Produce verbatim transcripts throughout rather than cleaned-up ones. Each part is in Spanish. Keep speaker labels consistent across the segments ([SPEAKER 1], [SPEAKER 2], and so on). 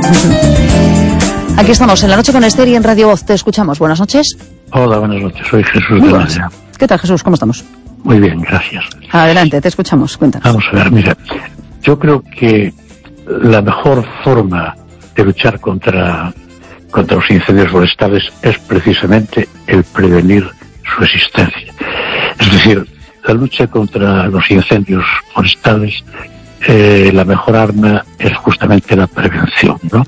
[SPEAKER 1] Aquí estamos, en La Noche con Esther y en Radio Voz. Te escuchamos. Buenas noches.
[SPEAKER 2] Hola, buenas noches. Soy Jesús de Maya.
[SPEAKER 1] ¿Qué tal, Jesús? ¿Cómo estamos?
[SPEAKER 2] Muy bien, gracias.
[SPEAKER 1] Adelante, te escuchamos. Cuéntanos.
[SPEAKER 2] Vamos a ver, mira, yo creo que la mejor forma de luchar contra, contra los incendios forestales es precisamente el prevenir su existencia. Es decir, la lucha contra los incendios forestales, eh, la mejor arma es justamente la prevención, ¿no?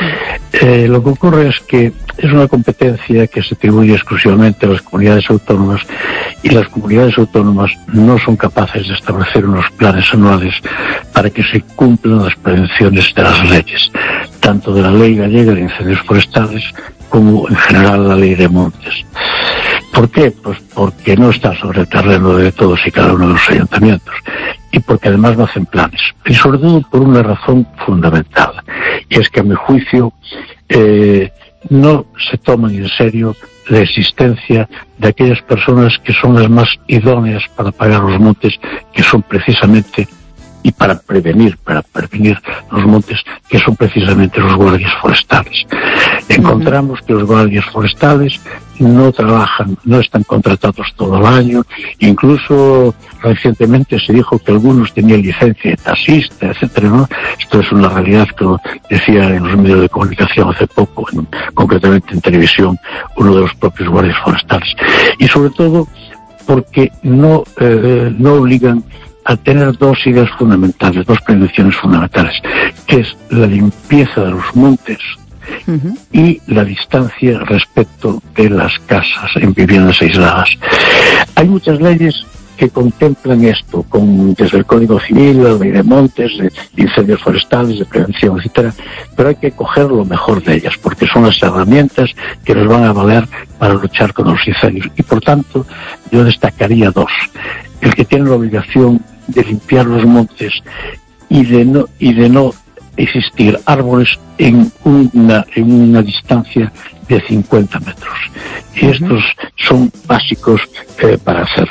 [SPEAKER 2] Eh, lo que ocurre es que es una competencia que se atribuye exclusivamente a las comunidades autónomas, y las comunidades autónomas no son capaces de establecer unos planes anuales para que se cumplan las prevenciones de las leyes, tanto de la Ley Gallega de Incendios Forestales como en general la Ley de Montes. ¿Por qué? Pues porque no está sobre el terreno de todos y cada uno de los ayuntamientos, y porque además no hacen planes, y sobre todo por una razón fundamental, y es que a mi juicio eh, no se toman en serio la existencia de aquellas personas que son las más idóneas para pagar los montes, que son precisamente, y para prevenir, para prevenir los montes, que son precisamente los guardias forestales. Encontramos que los guardias forestales no trabajan, no están contratados todo el año, incluso recientemente se dijo que algunos tenían licencia de taxista, etcétera, ¿no? Esto es una realidad que lo decía en los medios de comunicación hace poco, en, concretamente en televisión, uno de los propios guardias forestales. Y sobre todo porque no, eh, no obligan a tener dos ideas fundamentales, dos prevenciones fundamentales, que es la limpieza de los montes uh-huh. y la distancia respecto de las casas en viviendas aisladas. Hay muchas leyes que contemplan esto, con, desde el Código Civil, la Ley de Montes, de incendios forestales, de prevención, etcétera, pero hay que coger lo mejor de ellas, porque son las herramientas que nos van a valer para luchar con los incendios. Y por tanto, yo destacaría dos: el que tiene la obligación de limpiar los montes y de no y de no existir árboles en una en una distancia de cincuenta metros. Y estos son básicos eh, para hacer.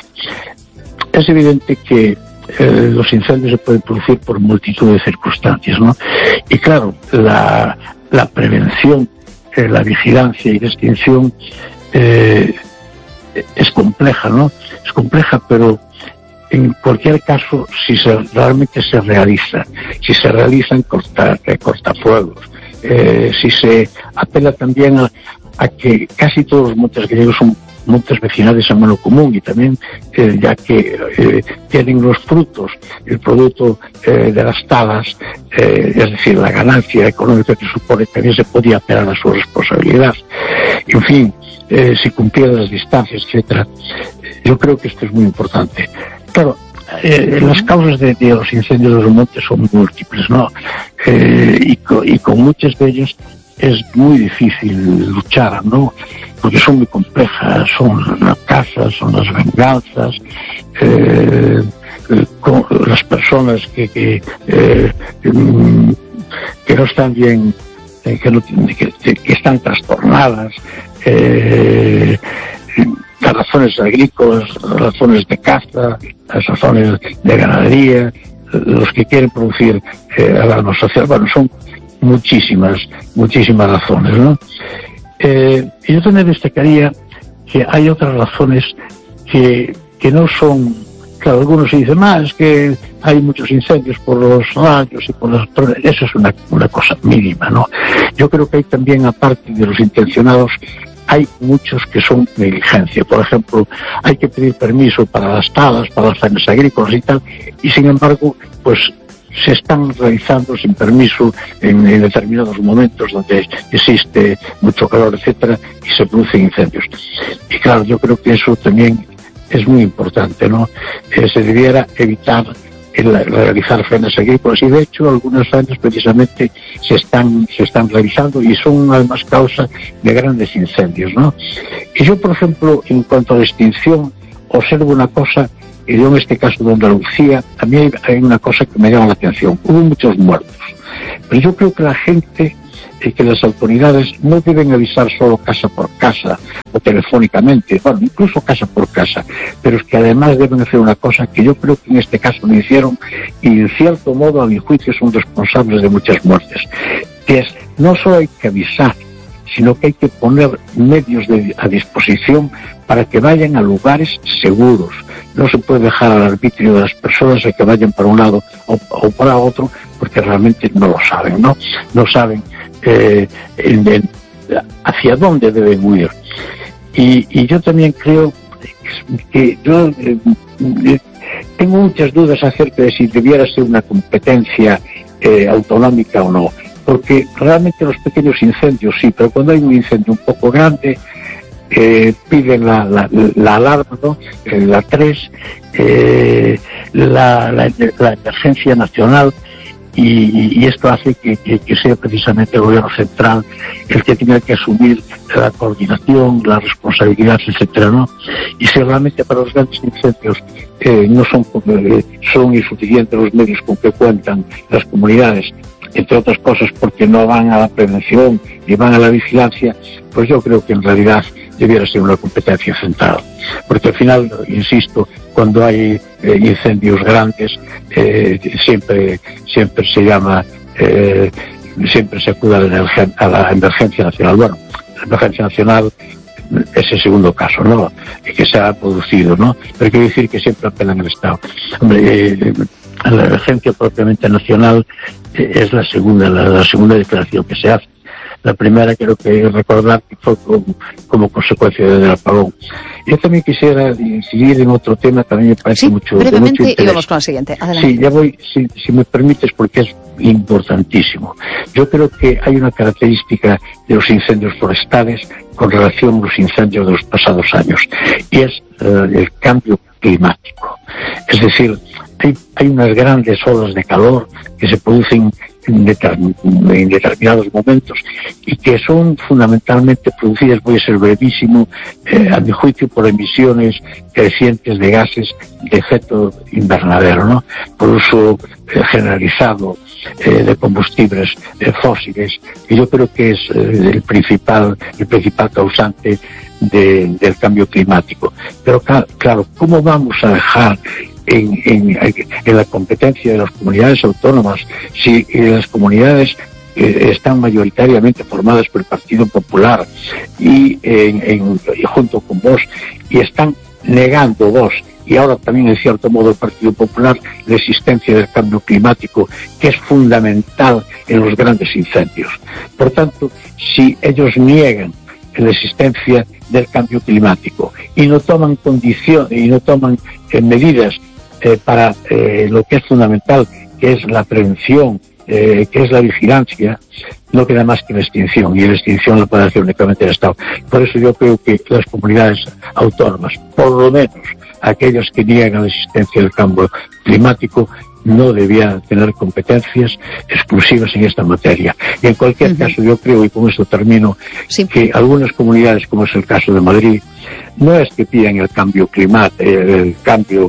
[SPEAKER 2] Es evidente que eh, los incendios se pueden producir por multitud de circunstancias, ¿no? Y claro, la, la prevención, eh, la vigilancia y la extinción eh, es compleja, ¿no? Es compleja, pero en cualquier caso, si se, realmente se realiza, si se realizan corta, eh, cortafuegos, eh, si se apela también a, a que casi todos los montes gallegos son montes vecinales a mano común, y también eh, ya que eh, tienen los frutos, el producto eh, de las talas, eh, es decir, la ganancia económica que supone, también se podía apelar a su responsabilidad. En fin, eh, si cumplieran las distancias, etcétera. Yo creo que esto es muy importante. Claro, eh, las causas de, de los incendios de los montes son múltiples, ¿no? Eh, y, co, y con muchas de ellas es muy difícil luchar, ¿no? Porque son muy complejas, son las casas, son las venganzas, eh, con las personas que que, eh, que no están bien, que, no, que, que están trastornadas, eh, las razones agrícolas, las razones de caza, las razones de ganadería, los que quieren producir eh, alarma social. Bueno, son muchísimas, muchísimas razones, ¿no? Eh, yo también destacaría que hay otras razones que, que no son, claro, algunos se dicen más, que hay muchos incendios por los rayos y por las... Eso es una, una cosa mínima, ¿no? Yo creo que hay también, aparte de los intencionados, hay muchos que son negligencia. Por ejemplo, hay que pedir permiso para las talas, para las faenas agrícolas y tal, y sin embargo, pues se están realizando sin permiso en, en determinados momentos donde existe mucho calor, etcétera, y se producen incendios. Y claro, yo creo que eso también es muy importante, ¿no? Eh, se debiera evitar el realizar faenas agrícolas, y de hecho algunas faenas precisamente se están se están realizando y son además causa de grandes incendios, ¿no? Y yo, por ejemplo, en cuanto a la extinción, observo una cosa, y yo en este caso de Andalucía, a mí hay, hay una cosa que me llama la atención. Hubo muchos muertos, pero yo creo que la gente, eh, que las autoridades no deben avisar solo casa por casa o telefónicamente, bueno, incluso casa por casa, pero es que además deben hacer una cosa que yo creo que en este caso no hicieron, y en cierto modo, a mi juicio, son responsables de muchas muertes, que es no solo hay que avisar, sino que hay que poner medios de, a disposición para que vayan a lugares seguros. No se puede dejar al arbitrio de las personas a que vayan para un lado o, o para otro, porque realmente no lo saben, ¿no? No saben eh, en, en, hacia dónde deben huir. Y, y yo también creo que yo eh, eh, tengo muchas dudas acerca de si debiera ser una competencia eh, autonómica o no, porque realmente los pequeños incendios sí, pero cuando hay un incendio un poco grande eh, piden la, la, la alarma, ¿no? Eh, la tres, eh, la, la, la emergencia nacional. Y, y esto hace que, que, que sea precisamente el gobierno central el que tenga que asumir la coordinación, la responsabilidad, etcétera, ¿no? Y si realmente para los grandes incendios eh, no son, eh, son insuficientes los medios con que cuentan las comunidades, entre otras cosas porque no van a la prevención ni van a la vigilancia, pues yo creo que en realidad debiera ser una competencia central, porque al final, insisto, cuando hay eh, incendios grandes eh, siempre siempre se llama eh, siempre se acude a la, a la emergencia nacional. Bueno, la emergencia nacional es el segundo caso, ¿no?, que se ha producido, ¿no? Pero quiero decir que siempre apelan al Estado. Hombre, eh, la emergencia propiamente nacional eh, es la segunda la, la segunda declaración que se hace. La primera creo que recordar que fue como, como consecuencia del apagón. Yo también quisiera incidir en otro tema, también me parece
[SPEAKER 1] sí,
[SPEAKER 2] mucho,
[SPEAKER 1] brevemente,
[SPEAKER 2] de mucho interés.
[SPEAKER 1] Y vamos con el siguiente. Adelante.
[SPEAKER 2] Sí, ya voy, si, si me permites, porque es importantísimo. Yo creo que hay una característica de los incendios forestales con relación a los incendios de los pasados años, y es uh, el cambio climático. Es decir, hay, hay unas grandes olas de calor que se producen en, determin, en determinados momentos y que son fundamentalmente producidas, voy a ser brevísimo, eh, a mi juicio por emisiones crecientes de gases de efecto invernadero, ¿no? Por uso eh, generalizado eh, de combustibles eh, fósiles, que yo creo que es eh, el principal el principal causante de, del cambio climático. Pero claro, ¿cómo vamos a dejar En, en, en la competencia de las comunidades autónomas si eh, las comunidades eh, están mayoritariamente formadas por el Partido Popular y, en, en, y junto con vos, y están negando vos y ahora también en cierto modo el Partido Popular la existencia del cambio climático, que es fundamental en los grandes incendios? Por tanto, si ellos niegan la existencia del cambio climático y no toman condiciones y no toman eh, medidas Eh, para eh, lo que es fundamental, que es la prevención, eh, que es la vigilancia, no queda más que la extinción, y la extinción la puede hacer únicamente el Estado. Por eso yo creo que las comunidades autónomas, por lo menos aquellas que niegan la existencia del cambio climático, no debían tener competencias exclusivas en esta materia. Y en cualquier uh-huh. caso, yo creo, y con esto termino, sí. que algunas comunidades, como es el caso de Madrid, no es que pidan el cambio climático, el cambio,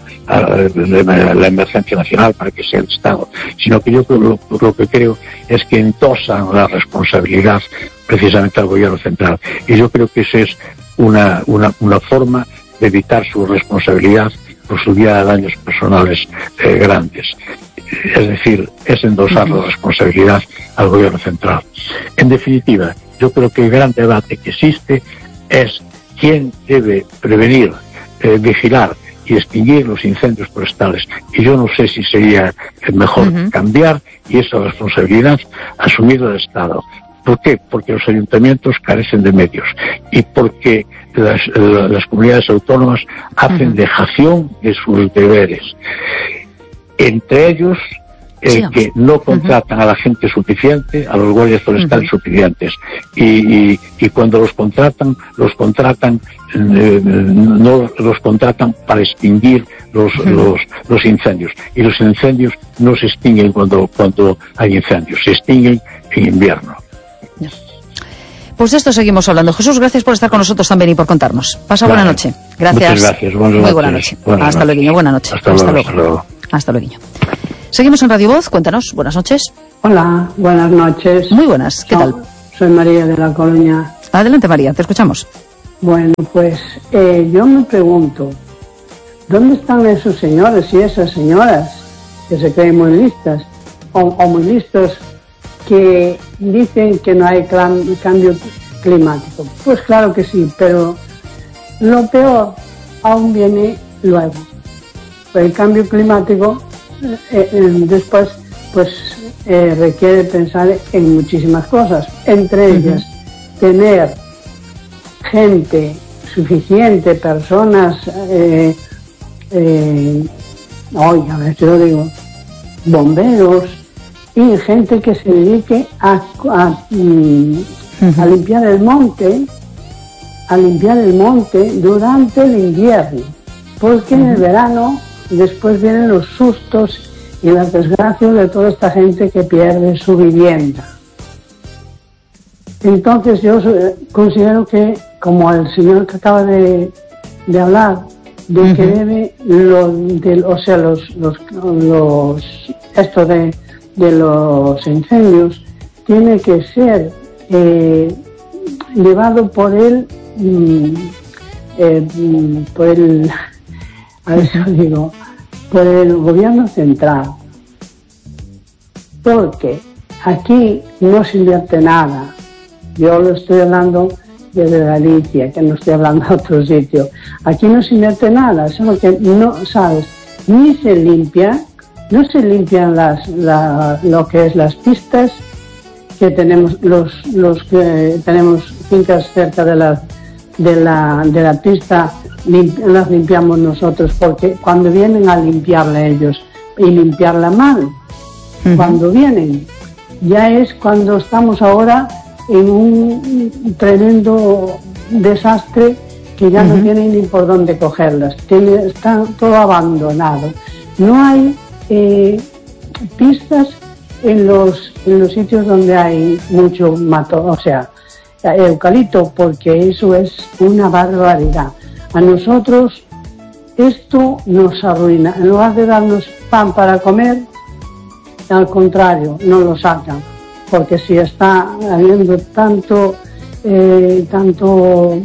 [SPEAKER 2] la emergencia nacional para que sea el Estado, sino que yo creo, lo, lo que creo es que endosan la responsabilidad precisamente al gobierno central. Y yo creo que esa es una, una, una forma de evitar su responsabilidad por su vía de daños personales eh, grandes. Es decir, es endosar uh-huh. la responsabilidad al gobierno central. En definitiva, yo creo que el gran debate que existe es quién debe prevenir, eh, vigilar y extinguir los incendios forestales. Y yo no sé si sería mejor uh-huh. cambiar y esa responsabilidad asumirla el Estado. ¿Por qué? Porque los ayuntamientos carecen de medios y porque las, las comunidades autónomas hacen uh-huh. dejación de sus deberes. Entre ellos, el sí. que no contratan uh-huh. a la gente suficiente, a los guardias forestales uh-huh. suficientes. Y, y, y cuando los contratan, los contratan, eh, no los contratan para extinguir los, uh-huh. los, los incendios. Y los incendios no se extinguen cuando, cuando hay incendios, se extinguen en invierno.
[SPEAKER 1] Pues de esto seguimos hablando. Jesús, gracias por estar con nosotros también y por contarnos. Pasa buena noche. Gracias.
[SPEAKER 2] Muchas gracias. Buenas
[SPEAKER 1] Muy buena noche.
[SPEAKER 2] Buenas
[SPEAKER 1] hasta luego. Buena noche.
[SPEAKER 2] Hasta,
[SPEAKER 1] hasta
[SPEAKER 2] luego.
[SPEAKER 1] luego. Hasta luego. Seguimos en Radio Voz. Cuéntanos. Buenas noches.
[SPEAKER 3] Hola. Buenas noches.
[SPEAKER 1] Muy buenas. ¿Qué
[SPEAKER 3] no,
[SPEAKER 1] tal?
[SPEAKER 3] Soy María de La Coruña.
[SPEAKER 1] Adelante, María. Te escuchamos.
[SPEAKER 3] Bueno, pues eh, yo me pregunto, ¿dónde están esos señores y esas señoras que se creen muy listas o, o muy listos que dicen que no hay clam- cambio climático. Pues claro que sí, pero lo peor aún viene luego. El cambio climático eh, eh, después pues eh, requiere pensar en muchísimas cosas, entre ellas uh-huh. tener gente suficiente, personas, eh, eh, hoy a ver, yo digo, bomberos y gente que se dedique a, a, uh-huh. a limpiar el monte, a limpiar el monte durante el invierno, porque uh-huh. en el verano después vienen los sustos y las desgracias de toda esta gente que pierde su vivienda. Entonces yo considero que, como el señor que acaba de, de hablar, de uh-huh. que debe, lo, de, o sea, los, los, los esto de, de los incendios, tiene que ser eh, llevado por el, mm, eh, por el, a ver si lo digo, por el gobierno central, porque aquí no se invierte nada. Yo lo estoy hablando desde Galicia, que no estoy hablando de otro sitio. Aquí no se invierte nada, solo que no, sabes, ni se limpia, no se limpian las, la, lo que es las pistas que tenemos, los, los que tenemos fincas cerca de la, de la, de la pista. Las limpiamos nosotros, porque cuando vienen a limpiarla ellos y limpiarla mal, uh-huh. cuando vienen, ya es cuando estamos ahora en un tremendo desastre que ya uh-huh. no tienen ni por dónde cogerlas, Tiene, está todo abandonado. No hay eh, pistas en los, en los sitios donde hay mucho mato, o sea, eucalipto, porque eso es una barbaridad. A nosotros esto nos arruina. En lugar de darnos pan para comer, al contrario, no lo sacan. Porque si está habiendo tanto, eh, tanto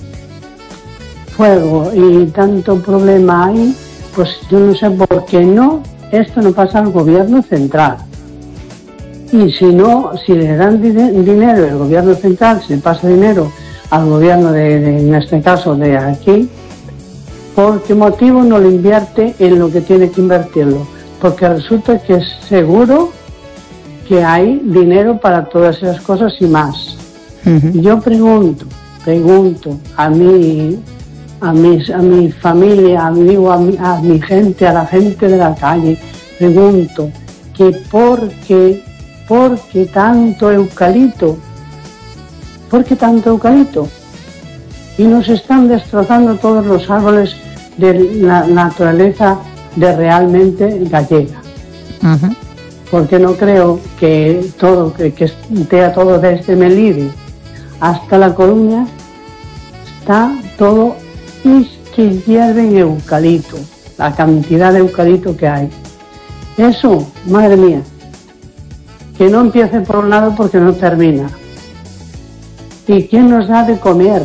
[SPEAKER 3] fuego y tanto problema ahí, pues yo no sé por qué no, esto no pasa al gobierno central. Y si no, si le dan din- dinero el gobierno central, si le pasa dinero al gobierno de, de, en este caso de aquí, ¿por qué motivo no lo invierte en lo que tiene que invertirlo? Porque resulta que es seguro que hay dinero para todas esas cosas y más. Uh-huh. Yo pregunto, pregunto a mi, a mis, a mi familia, amigo, a mi, a mi gente, a la gente de la calle, pregunto que por qué, por qué tanto eucalipto. ¿Por qué tanto eucalipto? Y nos están destrozando todos los árboles de la naturaleza de realmente gallega. Uh-huh. Porque no creo que todo, que, que esté todo desde Melide hasta La Coruña, está todo y que hierve en eucalipto, la cantidad de eucalipto que hay. Eso, madre mía, que no empiece por un lado porque no termina. ¿Y quién nos da de comer?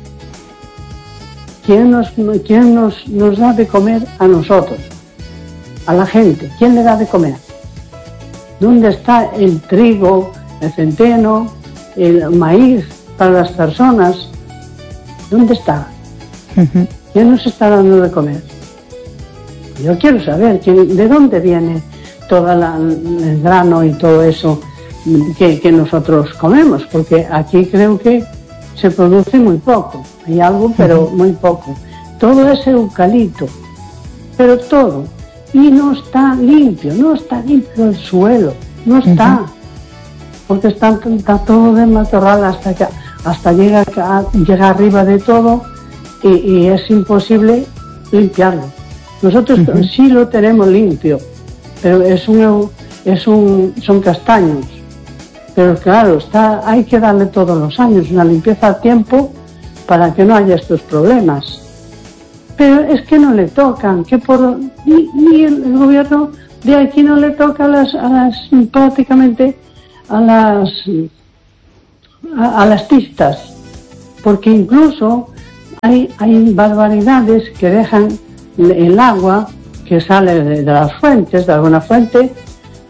[SPEAKER 3] ¿Quién nos, quién nos, nos da de comer a nosotros? A la gente. ¿Quién le da de comer? ¿Dónde está el trigo, el centeno, el maíz para las personas? ¿Dónde está? Uh-huh. ¿Quién nos está dando de comer? Yo quiero saber quién, de dónde viene todo el grano y todo eso Que, que nosotros comemos, porque aquí creo que se produce muy poco, hay algo pero muy poco, todo es eucalipto, pero todo, y no está limpio, no está limpio el suelo, no está, uh-huh. porque está, está todo de matorral hasta que hasta llega, llega arriba de todo y, y es imposible limpiarlo. Nosotros uh-huh. sí lo tenemos limpio, pero es un, es un, son castaños. Pero claro, está, hay que darle todos los años una limpieza a tiempo para que no haya estos problemas. Pero es que no le tocan, que por ni, ni el, el gobierno de aquí no le toca a las, a las prácticamente a las a, a las pistas, porque incluso hay, hay barbaridades que dejan el agua que sale de, de las fuentes, de alguna fuente,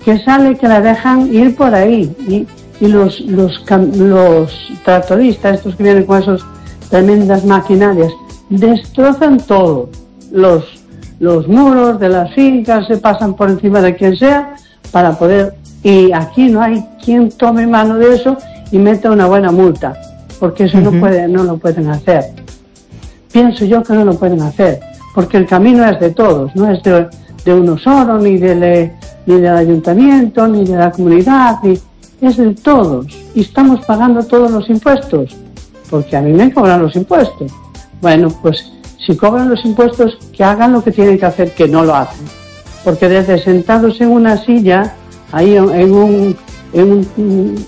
[SPEAKER 3] que sale que la dejan ir por ahí. Y, y los, los, los tractoristas, estos que vienen con esas tremendas maquinarias, destrozan todo. Los, los muros de las fincas se pasan por encima de quien sea para poder... Y aquí no hay quien tome mano de eso y meta una buena multa, porque eso uh-huh. no puede, no lo pueden hacer. Pienso yo que no lo pueden hacer, porque el camino es de todos, no es de, de uno solo, ni del, ni del ayuntamiento, ni de la comunidad, ni, es de todos. Y estamos pagando todos los impuestos, porque a mí me cobran los impuestos. Bueno, pues si cobran los impuestos, que hagan lo que tienen que hacer, que no lo hacen. Porque desde sentados en una silla, ahí en un, en un,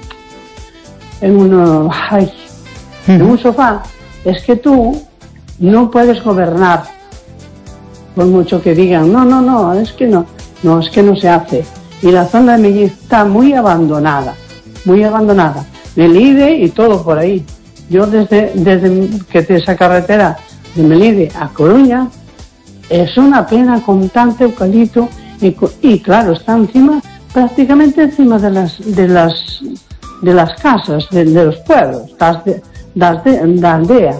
[SPEAKER 3] en uno, ay, en un sofá, es que tú no puedes gobernar, por mucho que digan, no, no, no, es que no, no, es que no se hace. Y la zona de Melide está muy abandonada, muy abandonada. Melide y todo por ahí. Yo desde, desde que de esa carretera de Melide a Coruña, es una pena con tanto eucalipto y, y claro, está encima, prácticamente encima de las de las de las casas, de, de los pueblos, las de, las de, de la aldea.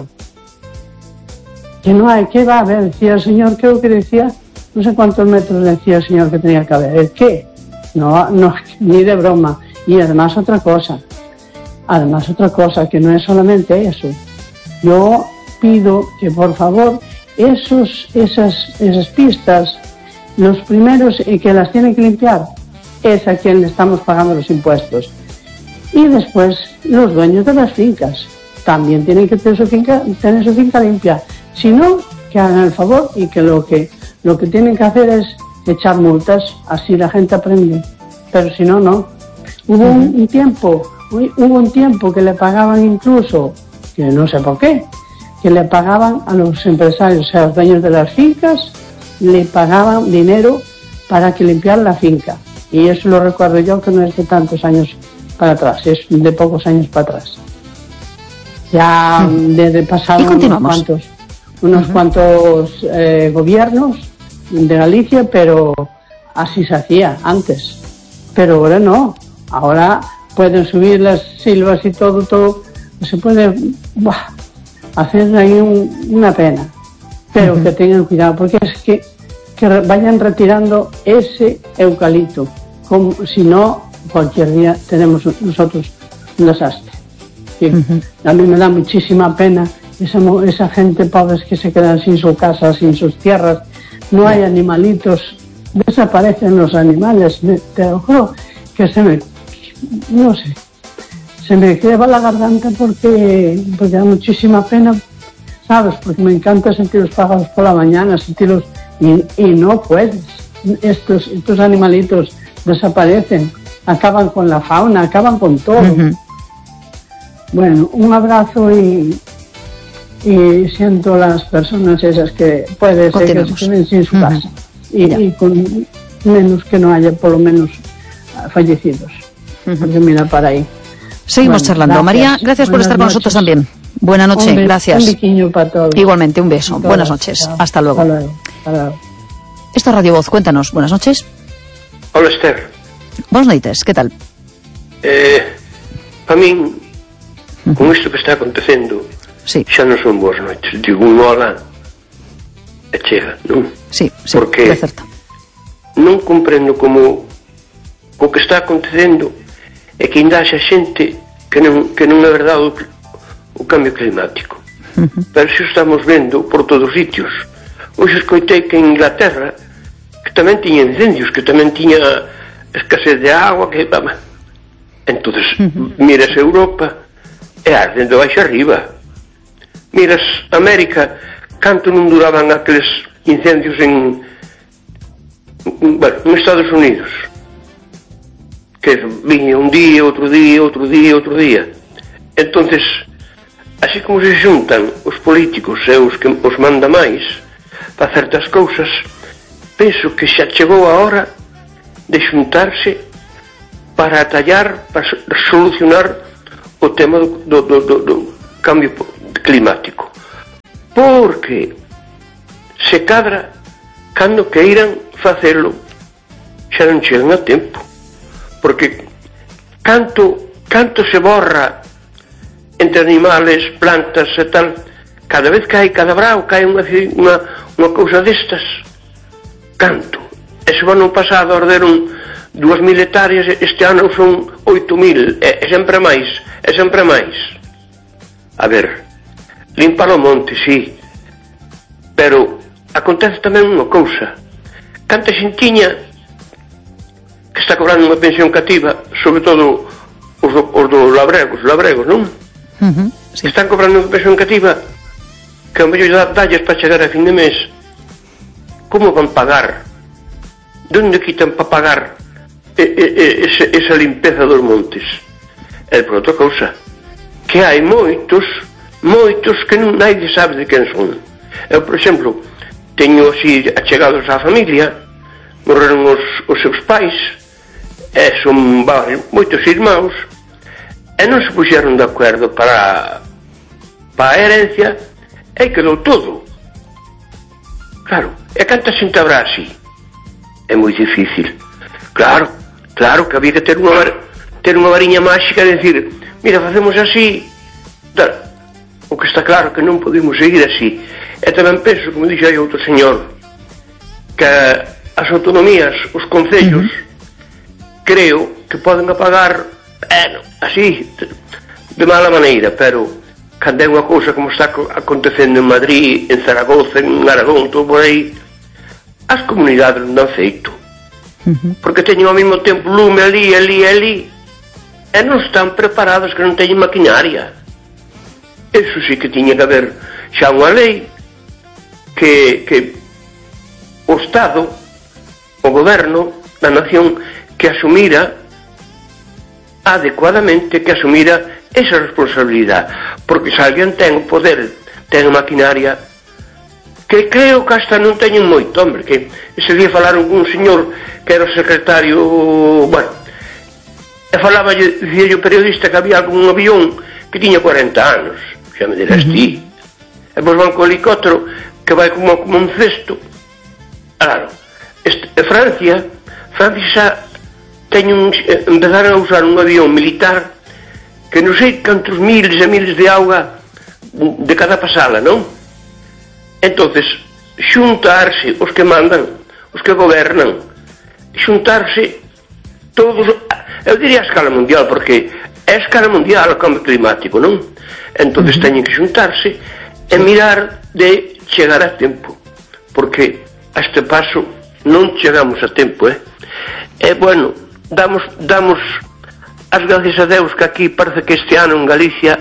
[SPEAKER 3] Que no hay, ¿qué va a haber? Decía el señor, creo que decía, no sé cuántos metros decía el señor que tenía que haber. ¿El qué? No, no, ni de broma. Y además otra cosa, además otra cosa, que no es solamente eso. Yo pido que por favor, esos, esas, esas pistas, los primeros y que las tienen que limpiar, es a quien le estamos pagando los impuestos. Y después, los dueños de las fincas también tienen que tener su finca, tener su finca limpia. Si no, que hagan el favor y que lo que lo que tienen que hacer es echar multas, así la gente aprende. Pero si no, no. Hubo un, un tiempo, hubo un tiempo que le pagaban incluso, que no sé por qué, que le pagaban a los empresarios, o sea, a los dueños de las fincas, le pagaban dinero para que limpiaran la finca. Y eso lo recuerdo yo, que no es de tantos años para atrás, es de pocos años para atrás. Ya desde pasaron unos cuantos, unos uh-huh. cuantos eh, gobiernos de Galicia, pero así se hacía antes. Pero ahora no, ahora pueden subir las silvas y todo, todo, se puede buah, hacer ahí un, una pena. Pero uh-huh. que tengan cuidado, porque es que, que vayan retirando ese eucalipto, como si no, cualquier día tenemos nosotros un desastre. Sí. Uh-huh. A mí me da muchísima pena esa, esa gente pobres que se quedan sin su casa, sin sus tierras. No hay animalitos, desaparecen los animales. Me, te lo juro que se me, no sé, se me queda la garganta porque, porque da muchísima pena, ¿sabes? Porque me encanta sentir los pájaros por la mañana, sentirlos, y, y no puedes. Estos, estos animalitos desaparecen, acaban con la fauna, acaban con todo. Uh-huh. Bueno, un abrazo y, y siento las personas esas que puede ser que se queden sin su casa. Uh-huh. y, y con menos que no haya por lo menos fallecidos. Uh-huh. Porque mira para ahí.
[SPEAKER 1] Seguimos bueno, charlando. Gracias. María, gracias Buenas por estar con noches. Nosotros también. Buenas noches, un gracias.
[SPEAKER 3] Un biquiño para todos.
[SPEAKER 1] Igualmente, un beso. Buenas noches. Chao. Hasta luego.
[SPEAKER 3] Hasta luego. Hasta luego.
[SPEAKER 1] Esto es Radio Voz, cuéntanos. Buenas noches.
[SPEAKER 4] Hola, Esther.
[SPEAKER 1] Buenas noites, que tal?
[SPEAKER 4] Eh, para min, uh-huh. con isto que está acontecendo,
[SPEAKER 1] sí.
[SPEAKER 4] xa non son boas noites. Digo un hola e chega, non?
[SPEAKER 1] Sí, sí,
[SPEAKER 4] porque
[SPEAKER 1] é certo.
[SPEAKER 4] Non comprendo como o que está acontecendo é que ainda haxa xente que non, que non é verdade o, o cambio climático. Uh-huh. Pero se estamos vendo por todos os sitios. Hoxe escoitei que en Inglaterra que tamén tiña incendios, que tamén tiña escasez de agua, que entonces uh-huh. miras Europa e ardendo baixo arriba. Miras América, canto non duraban aqueles incendios en bueno, en Estados Unidos, que viña un día, outro día, outro día, outro día. Entonces, así como se xuntan os políticos e os que os manda máis para certas cousas, penso que xa chegou a hora de xuntarse para atallar, para solucionar o tema do, do, do, do, do cambio climático, porque se cadra cando queiran facelo xa non chegan a tempo, porque canto canto se borra entre animales, plantas e tal, cada vez que hai cada brao cae unha, unha, unha cousa destas, canto. E se o ano pasado arderon dúas mil hectáreas, este ano son oito mil, e, e sempre máis, e sempre máis. A ver, limpar o monte, sí, pero acontece tamén unha cousa. Canta xentiña que está cobrando unha pensión cativa, sobre todo os do, os do labregos, labregos, non?
[SPEAKER 1] Uh-huh, sí.
[SPEAKER 4] Están cobrando unha pensión cativa que ao mellor dalles para chegar a fin de mes. Como van pagar? De onde quitan para pagar e, e, e, ese, esa limpeza dos montes? E por outra cousa, que hai moitos, moitos que non naide sabe de quen son. Eu, por exemplo, teño así achegados á familia, morreron os, os seus pais, e son varios, moitos irmãos, e non se puxeron de acordo para, para a herencia, e quedou todo. Claro, e canta xente habrá así? É moi difícil. Claro, claro que había que ter unha, ter unha variña máxica e decir, mira, facemos así, tal. O que está claro que non podemos seguir así. E tamén penso, como dixe aí outro señor, que as autonomías, os concellos, uh-huh. creo que poden apagar, bueno, así, de mala maneira, pero cando é unha cousa como está acontecendo en Madrid, en Zaragoza, en Aragón, todo por aí, as comunidades non dan feito. Uh-huh. Porque teñen ao mesmo tempo lume ali, ali, ali, e non están preparados, que non teñen maquinaria. Eso sí que tiña que haber xa unha lei que, que o Estado, o goberno da nación, que asumira adecuadamente, que asumira esa responsabilidade, porque se alguén ten o poder, ten a maquinaria, que creo que hasta non teñen moito, hombre, que ese día falaron con un señor que era o secretario, bueno, e falaba, dicía o periodista que había algún avión que tiña cuarenta anos, xa me dirás uh-huh. ti, e pois van co helicóptero que vai como, como un cesto. Claro, este, Francia Francia xa teñen, empezaron a usar un avión militar que non sei cantos miles e miles de auga de cada pasala, non? Entonces, xuntarse os que mandan, os que gobernan, xuntarse todos, eu diría a escala mundial, porque é a escala mundial o cambio climático, non? Entonces teñen que xuntarse e mirar de chegar a tempo, porque a este paso non chegamos a tempo, eh? E, bueno, damos, damos as gracias a Deus que aquí parece que este ano en Galicia,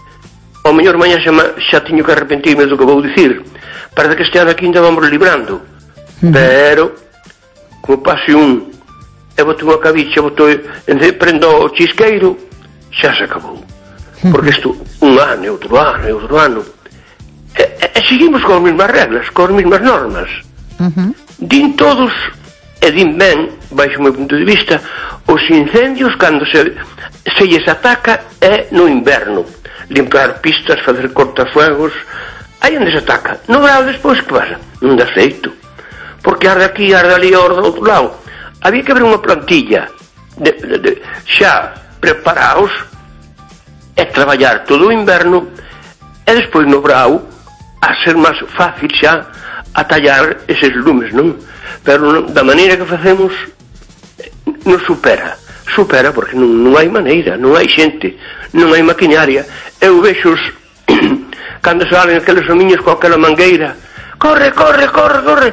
[SPEAKER 4] ao mellor mañá xa, xa teño que arrepentirme do que vou dicir, parece que este ano aquí ainda vamos librando, uh-huh. pero como pase un e boto unha cabicha, boto, prendo o chisqueiro, xa se acabou, uh-huh. porque isto un ano e outro ano e outro ano e, e, e seguimos con as mesmas reglas, con as mesmas normas, uh-huh. din todos e din ben, baixo o meu punto de vista, os incendios cando se, se lles ataca é no inverno, limpar pistas, fazer cortafuegos, aí onde se ataca. No verão despois que pasa? Non dá feito, porque arde aquí, arde ali, arde do outro lado. Había que haber unha plantilla de, de, de, xa preparaos e traballar todo o inverno e despois no verão a ser máis fácil xa a tallar eses lumes, non? Pero non, da maneira que facemos non supera, supera porque non, non hai maneira, non hai xente, non hai maquinaria. Eu vexo os cando salen aqueles homiños con aquela mangueira, corre, corre, corre, corre,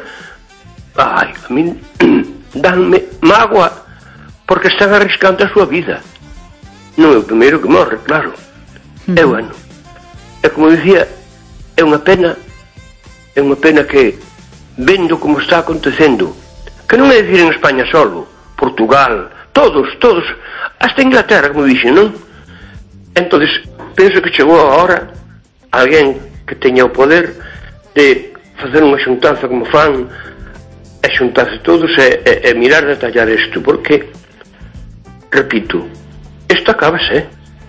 [SPEAKER 4] ai, a min danme mágoa porque están arriscando a súa vida. Non é o primeiro que morre, claro. Mm. É bueno, é como dicía, é unha pena, é unha pena que vendo como está acontecendo, que non é dicir en España solo, Portugal, todos, todos, hasta Inglaterra, como dixen, non? Entonces, penso que chegou a hora alguén que teña o poder de facer unha xuntanza como fan, e xuntarse todos e, e, e mirar de tallar isto, porque, repito, isto acabase,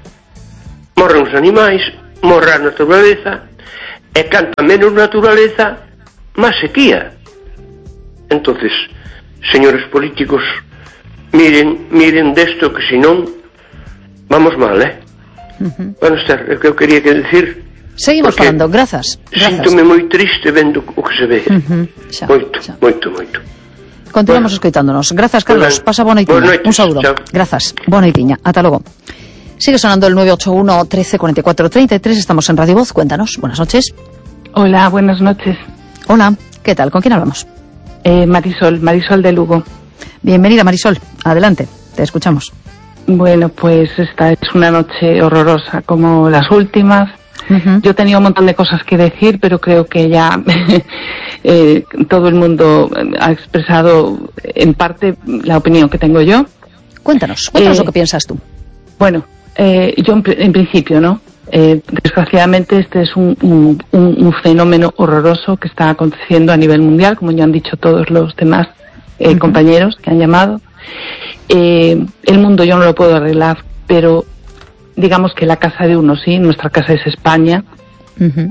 [SPEAKER 4] morren os animais, morre a naturaleza, e canta menos naturaleza, máis sequía. Entonces, señores políticos, miren, miren desto que senón vamos mal, eh? Uh-huh. Bueno, Esther, é que eu quería que decir.
[SPEAKER 1] Seguimos falando, grazas.
[SPEAKER 4] Síntome moi triste vendo o que se ve. Uh-huh. Xa, moito, xa. moito, moito.
[SPEAKER 1] Continuamos bueno. escoitándonos. Grazas, Carlos. Bueno, pasa boa noitiña. Un saúdo. Chao. Grazas. Boa noitiña. Ata logo. Sigue sonando el nueve ocho uno, trece, cuarenta y cuatro, treinta y tres. Estamos en Radio Voz. Cuéntanos. Buenas noches.
[SPEAKER 5] Hola, buenas noches.
[SPEAKER 1] Hola. ¿Qué tal? ¿Con quién hablamos?
[SPEAKER 5] Eh, Marisol, Marisol de Lugo.
[SPEAKER 1] Bienvenida, Marisol. Adelante, te escuchamos.
[SPEAKER 5] Bueno, pues esta es una noche horrorosa, como las últimas. Uh-huh. Yo tenía un montón de cosas que decir, pero creo que ya eh, todo el mundo ha expresado en parte la opinión que tengo yo.
[SPEAKER 1] Cuéntanos, cuéntanos
[SPEAKER 5] eh,
[SPEAKER 1] lo que piensas tú.
[SPEAKER 5] Bueno, eh, yo en, en principio, ¿no? Eh, desgraciadamente este es un, un, un fenómeno horroroso que está aconteciendo a nivel mundial, como ya han dicho todos los demás eh, uh-huh. compañeros que han llamado. Eh, el mundo yo no lo puedo arreglar, pero digamos que la casa de uno sí, nuestra casa es España. Uh-huh.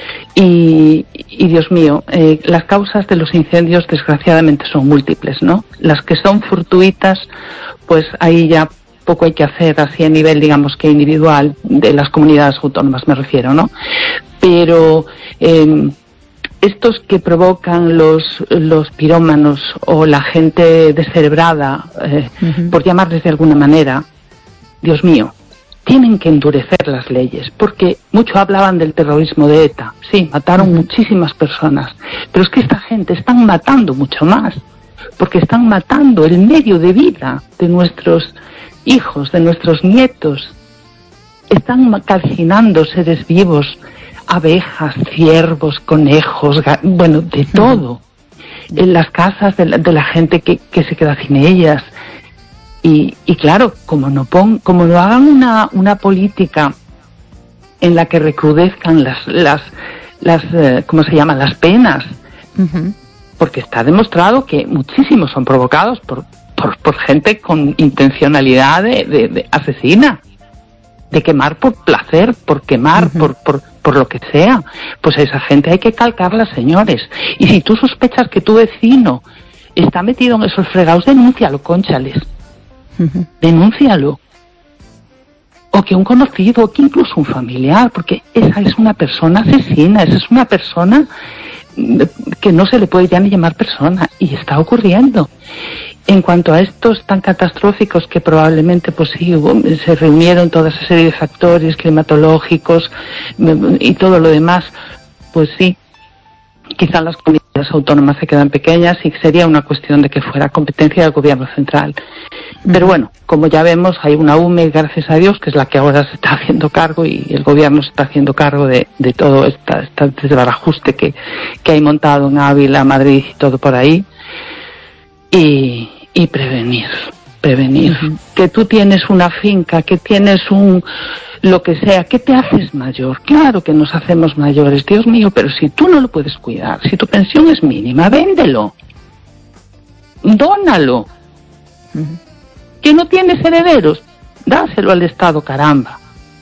[SPEAKER 5] y, y Dios mío, eh, las causas de los incendios desgraciadamente son múltiples, ¿no? Las que son fortuitas, pues ahí ya poco hay que hacer así a nivel, digamos que individual, de las comunidades autónomas me refiero, ¿no? Pero eh, estos que provocan los los pirómanos o la gente descerebrada, eh, uh-huh. por llamarles de alguna manera, Dios mío, tienen que endurecer las leyes, porque mucho hablaban del terrorismo de ETA, sí, mataron uh-huh. muchísimas personas, pero es que esta gente están matando mucho más, porque están matando el medio de vida de nuestros hijos, de nuestros nietos, están calcinando seres vivos, abejas, ciervos, conejos, bueno, de todo, en las casas de la, de la gente que, que se queda sin ellas. Y, y claro, como no pon, como no hagan una, una política en la que recrudezcan las, las, las eh, ¿cómo se llama?, las penas, uh-huh. porque está demostrado que muchísimos son provocados por Por, por gente con intencionalidad de, de, de asesina, de quemar por placer, por quemar, uh-huh. por, por, por lo que sea. Pues a esa gente hay que calcarla, señores. Y si tú sospechas que tu vecino está metido en esos fregados, denúncialo, cónchales. Uh-huh. Denúncialo. O que un conocido, o que incluso un familiar, porque esa es una persona asesina, esa es una persona que no se le puede ya ni llamar persona, y está ocurriendo. En cuanto a estos tan catastróficos que probablemente pues sí, se reunieron toda esa serie de factores climatológicos y todo lo demás, pues sí, quizás las comunidades autónomas se quedan pequeñas y sería una cuestión de que fuera competencia del gobierno central. Pero bueno, como ya vemos, hay una U M E, gracias a Dios, que es la que ahora se está haciendo cargo, y el gobierno se está haciendo cargo de, de todo esta, este desbarajuste que, que hay montado en Ávila, Madrid y todo por ahí. Y, y prevenir, prevenir. Uh-huh. Que tú tienes una finca, que tienes un, lo que sea, que te haces mayor. Claro que nos hacemos mayores, Dios mío, pero si tú no lo puedes cuidar, si tu pensión es mínima, véndelo. Dónalo. Uh-huh. Que no tienes herederos, dáselo al Estado, caramba.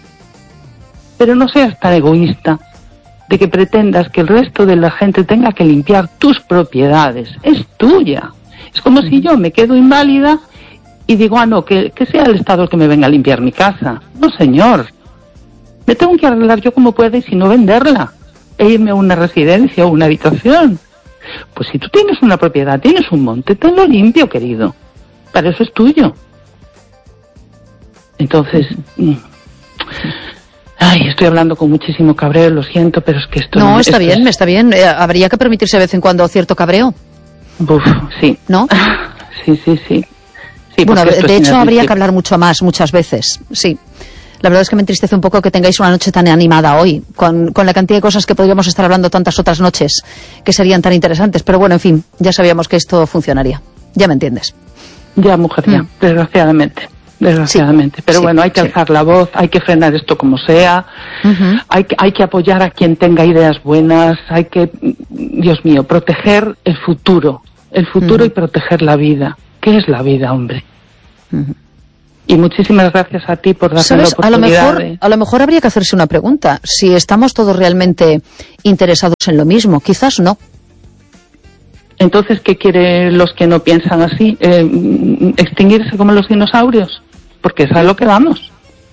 [SPEAKER 5] Pero no seas tan egoísta de que pretendas que el resto de la gente tenga que limpiar tus propiedades. Es tuya. Es como uh-huh. si yo me quedo inválida y digo, ah, no, que, que sea el Estado el que me venga a limpiar mi casa. No, señor. Me tengo que arreglar yo como pueda y si no venderla. E irme a una residencia o una habitación. Pues si tú tienes una propiedad, tienes un monte, tenlo limpio, querido. Para eso es tuyo. Entonces... Uh-huh. Ay, estoy hablando con muchísimo cabreo, lo siento, pero es que esto...
[SPEAKER 1] No, está
[SPEAKER 5] esto
[SPEAKER 1] bien,
[SPEAKER 5] es...
[SPEAKER 1] está bien. Eh, habría que permitirse de vez en cuando cierto cabreo.
[SPEAKER 5] Uf, sí.
[SPEAKER 1] ¿No?
[SPEAKER 5] Sí, sí, sí. sí
[SPEAKER 1] bueno, de hecho habría
[SPEAKER 5] sí.
[SPEAKER 1] que hablar mucho más, muchas veces, sí. La verdad es que me entristece un poco que tengáis una noche tan animada hoy, con, con la cantidad de cosas que podríamos estar hablando tantas otras noches, que serían tan interesantes. Pero bueno, en fin, ya sabíamos que esto funcionaría. Ya me entiendes.
[SPEAKER 5] Ya, mujer, ya, mm. desgraciadamente. Desgraciadamente, sí, pero sí, bueno, hay que sí. alzar la voz, hay que frenar esto como sea, uh-huh. hay que hay que apoyar a quien tenga ideas buenas, hay que, Dios mío, proteger el futuro, el futuro uh-huh. y proteger la vida. ¿Qué es la vida, hombre? Uh-huh. Y muchísimas gracias a ti por darme la oportunidad. A lo mejor, de...
[SPEAKER 1] a lo mejor habría que hacerse una pregunta, si estamos todos realmente interesados en lo mismo, quizás no.
[SPEAKER 5] Entonces, ¿qué quieren los que no piensan así? Eh, ¿Extinguirse como los dinosaurios? Porque es a lo que vamos.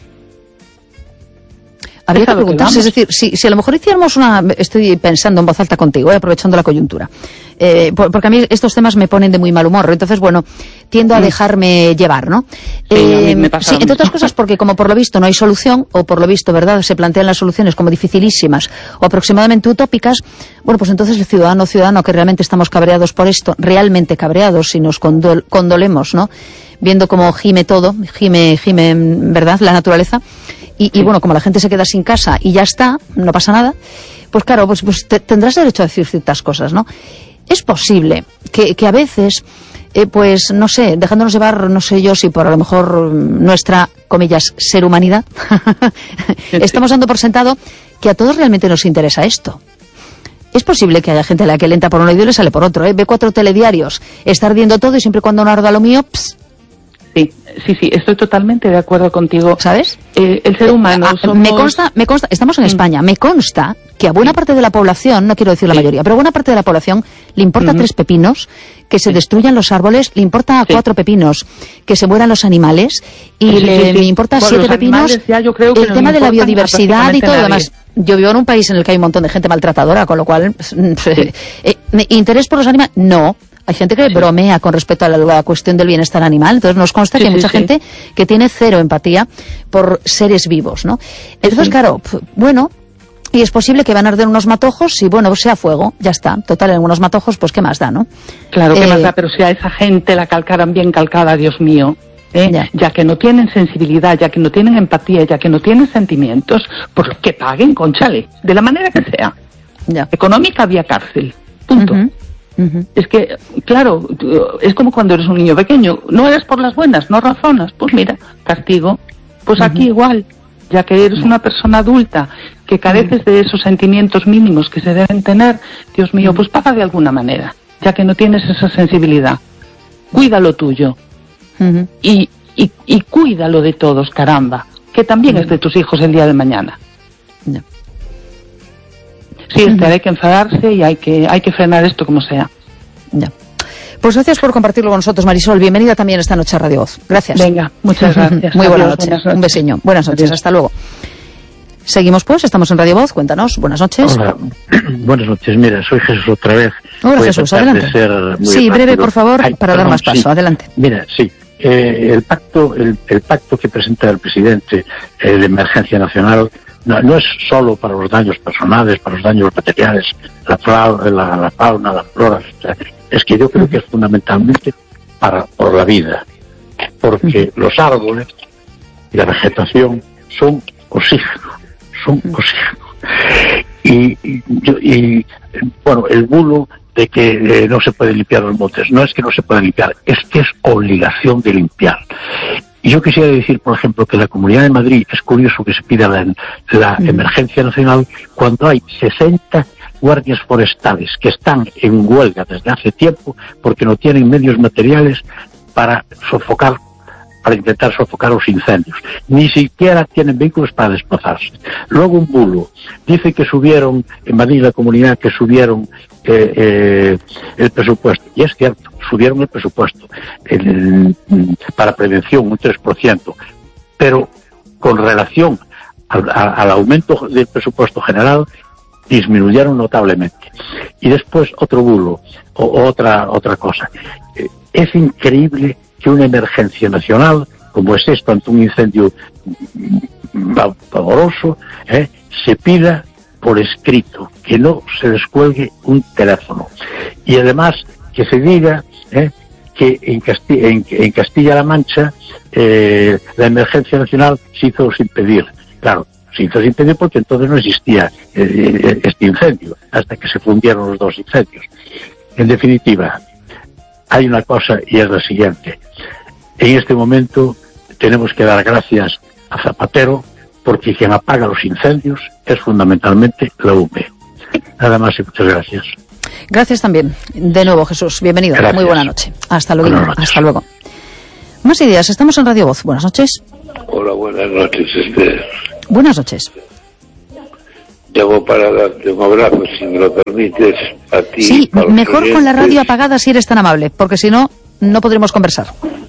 [SPEAKER 1] Habría que preguntarse, es decir, si, si a lo mejor hiciéramos una... Estoy pensando en voz alta contigo, eh, aprovechando la coyuntura. Eh, por, porque a mí estos temas me ponen de muy mal humor. Entonces, bueno, tiendo a dejarme llevar, ¿no?
[SPEAKER 5] Sí,
[SPEAKER 1] eh,
[SPEAKER 5] a mí me pasa
[SPEAKER 1] sí, entre otras cosas porque como por lo visto no hay solución, o por lo visto, ¿verdad?, se plantean las soluciones como dificilísimas o aproximadamente utópicas, bueno, pues entonces el ciudadano ciudadano que realmente estamos cabreados por esto, realmente cabreados, si nos condol, condolemos, ¿no?, viendo cómo gime todo, gime, gime, ¿verdad?, la naturaleza. Y, y bueno, como la gente se queda sin casa y ya está, no pasa nada, pues claro, pues, pues te, tendrás derecho a decir ciertas cosas, ¿no? Es posible que, que a veces, eh, pues no sé, dejándonos llevar, no sé yo si por a lo mejor nuestra, comillas, ser humanidad, estamos dando por sentado que a todos realmente nos interesa esto. Es posible que haya gente a la que le entra por un oído y le sale por otro, ¿eh? Ve cuatro telediarios, está ardiendo todo y siempre cuando no arda lo mío, pss.
[SPEAKER 5] Sí, sí, sí, estoy totalmente de acuerdo contigo.
[SPEAKER 1] ¿Sabes?
[SPEAKER 5] Eh, el ser humano
[SPEAKER 1] eh,
[SPEAKER 5] somos...
[SPEAKER 1] Me consta, me consta, estamos en España, me consta que a buena parte de la población, no quiero decir la
[SPEAKER 5] sí.
[SPEAKER 1] mayoría, pero a buena parte de la población le importa uh-huh. tres pepinos, que se sí. destruyan los árboles, le importa sí. cuatro pepinos, que se mueran los animales, y
[SPEAKER 5] sí,
[SPEAKER 1] le,
[SPEAKER 5] sí, sí.
[SPEAKER 1] le importa
[SPEAKER 5] Por
[SPEAKER 1] siete pepinos,
[SPEAKER 5] ya yo creo que
[SPEAKER 1] el tema de la biodiversidad y todo lo demás. Yo vivo en un país en el que hay un montón de gente maltratadora, con lo cual, sí. eh, ¿interés por los animales? No. Hay gente que sí. bromea con respecto a la, la cuestión del bienestar animal, entonces nos consta sí, que hay mucha sí, gente sí. que tiene cero empatía por seres vivos, ¿no? Entonces, sí. claro, bueno, y es posible que van a arder unos matojos y, bueno, sea fuego, ya está. Total, en unos matojos, pues, ¿qué más da, no?
[SPEAKER 5] Claro, ¿qué
[SPEAKER 1] eh,
[SPEAKER 5] más da? Pero si a esa gente la calcaran bien calcada, Dios mío, ¿eh? ya. ya que no tienen sensibilidad, ya que no tienen empatía, ya que no tienen sentimientos, pues que paguen, cónchale, de la manera que sea.
[SPEAKER 1] Ya.
[SPEAKER 5] Económica, vía cárcel. Punto. Uh-huh. Uh-huh. Es que, claro, es como cuando eres un niño pequeño, no eres por las buenas, no razonas, pues mira, castigo. Pues uh-huh. aquí igual, ya que eres una persona adulta, que careces uh-huh. de esos sentimientos mínimos que se deben tener, Dios mío, uh-huh. pues paga de alguna manera, ya que no tienes esa sensibilidad. Cuida lo tuyo. Uh-huh. Y, y, y cuídalo de todos, caramba, que también uh-huh. es de tus hijos el día de mañana.
[SPEAKER 1] No.
[SPEAKER 5] Sí, es que hay que enfadarse y hay que hay que frenar esto como sea.
[SPEAKER 1] Ya. Pues gracias por compartirlo con nosotros, Marisol. Bienvenida también esta noche a Radio Voz. Gracias.
[SPEAKER 5] Venga, muchas gracias.
[SPEAKER 1] Muy buenas
[SPEAKER 5] Adiós,
[SPEAKER 1] noches.
[SPEAKER 5] buenas noches.
[SPEAKER 1] Un besiño. Buenas noches. Adiós. Hasta luego. Seguimos pues, estamos en Radio Voz. Cuéntanos. Buenas noches.
[SPEAKER 2] Hola. Buenas noches. Mira, soy Jesús otra vez.
[SPEAKER 1] Hola, Voy Jesús. Adelante. Sí, rápido. breve, por favor, Ay, para perdón, dar más paso.
[SPEAKER 2] Sí.
[SPEAKER 1] Adelante.
[SPEAKER 2] Mira, sí. Eh, el pacto el, el pacto que presenta el presidente eh, de emergencia nacional no, no es solo para los daños personales, para los daños materiales, la, fauna, la, la fauna, la flora, o sea, es que yo creo que es fundamentalmente para por la vida, porque los árboles y la vegetación son oxígeno, son oxígeno. Y, y, y bueno, el bulo de que eh, no se pueden limpiar los montes, no es que no se puedan limpiar, es que es obligación de limpiar. Y yo quisiera decir, por ejemplo, que la Comunidad de Madrid, es curioso que se pida la, la mm. emergencia nacional cuando hay sesenta guardias forestales que están en huelga desde hace tiempo porque no tienen medios materiales para sofocar, para intentar sofocar los incendios. Ni siquiera tienen vehículos para desplazarse. Luego un bulo dice que subieron, en Madrid la comunidad, que subieron eh, eh, el presupuesto. Y es cierto, subieron el presupuesto el, para prevención un tres por ciento. Pero con relación al, al aumento del presupuesto general, disminuyeron notablemente. Y después otro bulo, o otra, otra cosa. Eh, es increíble que una emergencia nacional, como es esto ante un incendio pavoroso, eh, se pida por escrito, que no se descuelgue un teléfono. Y además que se diga eh, que en Castilla, en, en Castilla-La Mancha eh, la emergencia nacional se hizo sin pedir. Claro, se hizo sin pedir porque entonces no existía eh, este incendio, hasta que se fundieron los dos incendios. En definitiva, hay una cosa y es la siguiente. En este momento tenemos que dar gracias a Zapatero porque quien apaga los incendios es fundamentalmente la U M E. Nada más y muchas gracias.
[SPEAKER 1] Gracias también. De nuevo, Jesús. Bienvenido.
[SPEAKER 2] Gracias.
[SPEAKER 1] Muy buena noche. Hasta luego.
[SPEAKER 2] Buenas noches.
[SPEAKER 1] Hasta luego. Más ideas. Estamos en Radio Voz. Buenas noches.
[SPEAKER 6] Hola, buenas noches, Esther.
[SPEAKER 1] Buenas noches.
[SPEAKER 6] llamo para darte un abrazo, si me lo permites, a ti.
[SPEAKER 1] Sí,
[SPEAKER 6] para
[SPEAKER 1] mejor
[SPEAKER 6] oyentes.
[SPEAKER 1] con la radio apagada si eres tan amable, porque si no, no podremos conversar.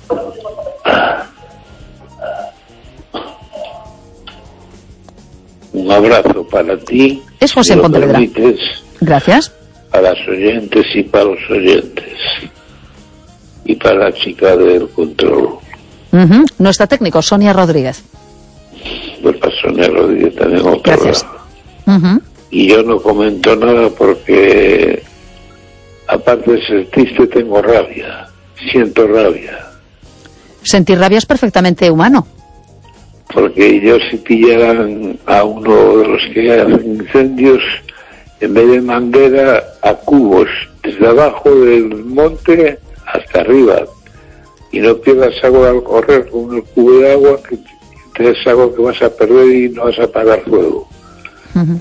[SPEAKER 6] Un abrazo para ti.
[SPEAKER 1] Es José
[SPEAKER 6] si
[SPEAKER 1] en
[SPEAKER 6] lo
[SPEAKER 1] Pontevedra.
[SPEAKER 6] permites,
[SPEAKER 1] Gracias.
[SPEAKER 6] a las oyentes y para los oyentes. Y para la chica del control.
[SPEAKER 1] Uh-huh. Nuestra técnico, Sonia Rodríguez.
[SPEAKER 6] Pues para Sonia Rodríguez también otra
[SPEAKER 1] Gracias.
[SPEAKER 6] vez.
[SPEAKER 1] Uh-huh.
[SPEAKER 6] Y yo no comento nada porque, aparte de ser triste, tengo rabia. Siento rabia.
[SPEAKER 1] Sentir rabia es perfectamente humano.
[SPEAKER 6] Porque yo, si pillaran a uno de los que hacen incendios, en vez de manguera, a cubos, desde abajo del monte hasta arriba, y no pierdas agua al correr con el cubo de agua, que te es agua que vas a perder y no vas a apagar fuego.
[SPEAKER 1] Uh-huh.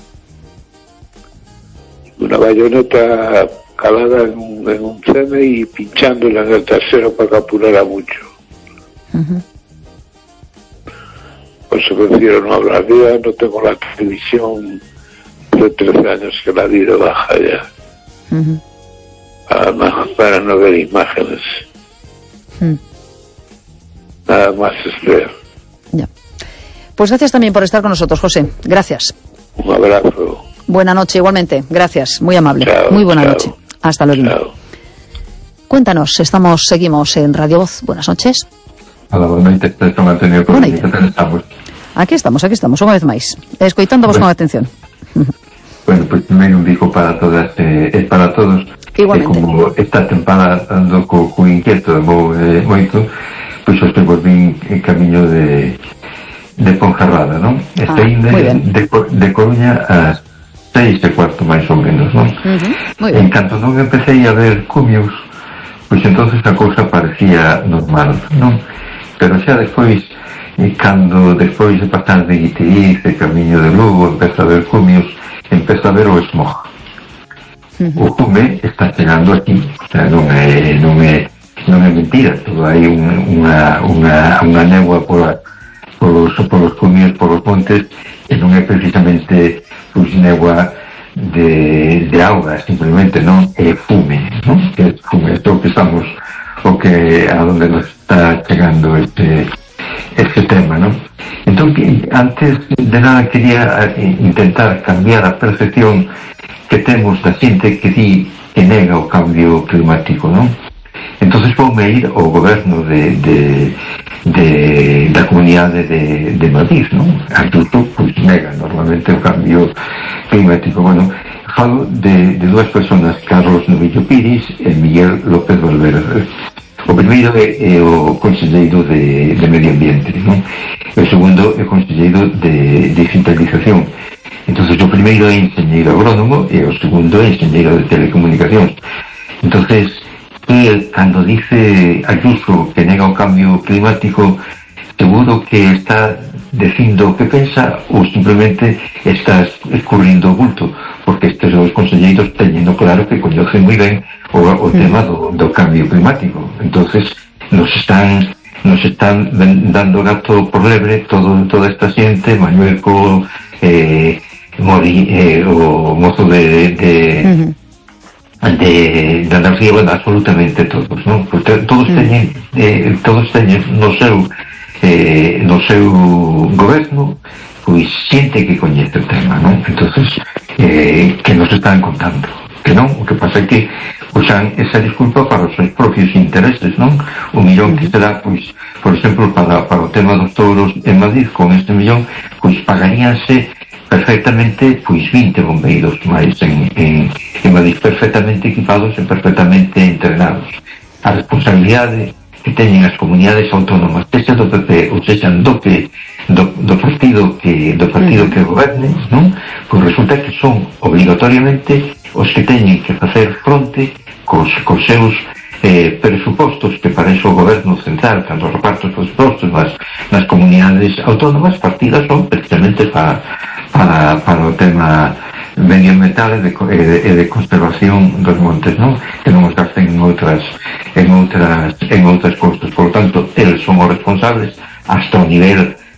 [SPEAKER 6] Una bayoneta calada en un, en un cene y pinchándola en el trasero para que apurara mucho.
[SPEAKER 1] Uh-huh.
[SPEAKER 6] Por eso prefiero no hablar. Yo ya no tengo la televisión de trece años que la vi de baja ya.
[SPEAKER 1] Uh-huh.
[SPEAKER 6] Además, para no ver imágenes.
[SPEAKER 1] Uh-huh.
[SPEAKER 6] Nada más, Esther.
[SPEAKER 1] Ya. Pues gracias también por estar con nosotros, José. Gracias.
[SPEAKER 6] Un abrazo.
[SPEAKER 1] Buena noche, igualmente. Gracias. Muy amable.
[SPEAKER 6] Chao,
[SPEAKER 1] Muy buena
[SPEAKER 6] chao.
[SPEAKER 1] noche. Hasta luego.
[SPEAKER 6] Chao.
[SPEAKER 1] Cuéntanos, estamos, seguimos en Radio Voz. Buenas noches.
[SPEAKER 7] Hola, boa noite, estou con Antonio Coroni, que tal estamos?
[SPEAKER 1] Aquí estamos, aquí estamos, unha vez máis. Escoitándovos
[SPEAKER 7] Bueno.
[SPEAKER 1] con atención.
[SPEAKER 7] Bueno, pues primeiro digo para todas eh, e para todos
[SPEAKER 1] Igualmente.
[SPEAKER 7] que como esta tempada ando co, co inquieto e vou eh, moito, pois os que volvín en camiño de de Ponferrada, non? Estei
[SPEAKER 1] Ah, moi
[SPEAKER 7] de,
[SPEAKER 1] ben.
[SPEAKER 7] de, de Coruña a seis e cuarto máis ou menos, non?
[SPEAKER 1] Uh-huh. Moi
[SPEAKER 7] En
[SPEAKER 1] ben.
[SPEAKER 7] canto non empecé a ver cumios, pois entonces a cousa parecía normal, non? Pero xa despois, eh, cando despois de pasar de Guitiriz, de camiño de Lugo, empeza a ver cumios, empeza a ver o smog.
[SPEAKER 1] Uh-huh.
[SPEAKER 7] O cume está chegando aquí, o sea, non é, non é, non é mentira, todo hai un, unha, unha, unha negua pola, polos, polos cumios, polos montes, e non é precisamente pues, negua de, de auga, simplemente non é fume, non? Que é fume, é o que estamos, o que a donde nos está chegando este, este tema, non? Entón, antes de nada quería eh, intentar cambiar a percepción que temos da xente que di que nega o cambio climático, non? Entonces voume ir ao goberno de, de, de da comunidade de, de Madrid, non? Incluso, pois, nega normalmente o cambio climático. Bueno, falo de, de dúas personas, Carlos Novillo Piris e Miguel López Valverde. O primeiro é, é o conselleiro de, de Medio Ambiente, non? O segundo é o conselleiro de Digitalización. Entonces o primeiro é enxeñeiro agrónomo e o segundo é enxeñeiro de Telecomunicacións. Entonces, el, cando dice Ayuso que nega o cambio climático, seguro que está dicindo o que pensa ou simplemente está escurrindo o bulto, porque estes dos conselleiros teñen claro que coñecen moi ben o, o tema do, do cambio climático. Entonces nos están nos están dando gato por lebre todo, toda esta xente, Manuel Co, eh, Mori, eh, o mozo de de, uh-huh. de, de Andalucía, bueno, absolutamente todos, non? Porque todos uh-huh. teñen eh, todos teñen no seu eh, no seu goberno pois xente que coñece o tema, non? Entonces eh, que nos están contando que non, o que pasa é que usan esa disculpa para os seus propios intereses, non? O millón que se dá, pois, por exemplo, para, para o tema dos touros en Madrid, con este millón, pois pagaríanse perfectamente, pois, vinte bombeiros máis en, en, en Madrid, perfectamente equipados e perfectamente entrenados. A responsabilidade que teñen as comunidades autónomas, sexa do P P ou sexa do que do, do partido que do partido que goberne, non? Pois resulta que son obligatoriamente os que teñen que facer fronte cos, cos seus eh, presupostos, que para eso o goberno central, cando reparto os presupostos nas, nas comunidades autónomas, partidas son precisamente para, para, para o tema medioambiental e de, e de, e de conservación dos montes, non? Que non os gasten en outras en outras en outras costas. Por lo tanto, eles son os responsables hasta o nivel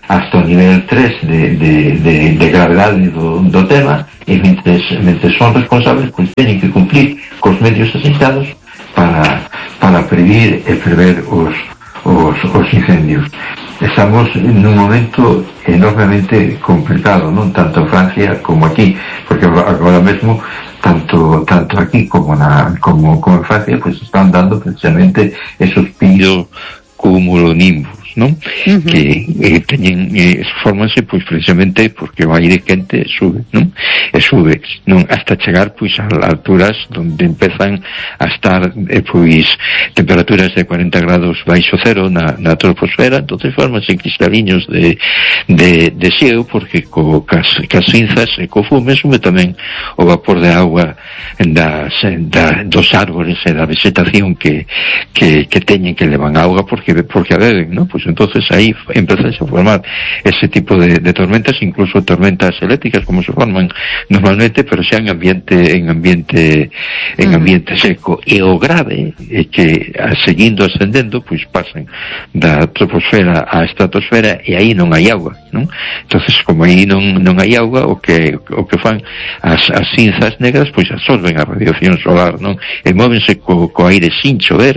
[SPEAKER 7] hasta o nivel tres de, de, de, de gravedade do, do tema, e mentre, mentre son responsables, pois teñen que cumplir cos medios asentados para, para prevenir e prever os, os, os incendios. Estamos nun momento enormemente complicado, non tanto en Francia como aquí, porque agora mesmo tanto tanto aquí como na como, como en Francia pues están dando precisamente esos pillos cumulonimbus, non? Uh-huh. Que eh, teñen eh, formanse pois precisamente porque o aire quente sube, non? E sube, non, hasta chegar pois a alturas onde empezan a estar eh, pois temperaturas de cuarenta grados baixo cero na, na troposfera. Entonces formanse cristaliños de de, de xeo, porque co cas, cas cinzas e co fume sube tamén o vapor de agua das, da, dos árboles e da vegetación que, que, que teñen, que levan auga porque porque a beben, non? Pois entonces aí empezan a formar ese tipo de, de tormentas, incluso tormentas eléctricas como se forman normalmente, pero xa en ambiente en ambiente en ambiente seco. E o grave é que seguindo ascendendo, pois pasan da troposfera á estratosfera e aí non hai agua, non? Entonces, como aí non non hai agua, o que o que fan as as cinzas negras pois absorben a radiación solar, non? E móvense co, co aire sin chover,